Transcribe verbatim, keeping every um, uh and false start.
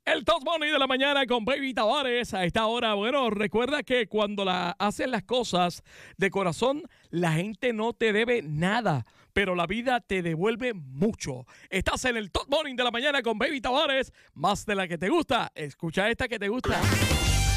El Top Money de la mañana con Baby Tavares. A esta hora, bueno, recuerda que cuando la, haces las cosas de corazón, la gente no te debe nada, pero la vida te devuelve mucho. Estás en el Top Money de la mañana con Baby Tavares, más de la que te gusta. Escucha esta que te gusta.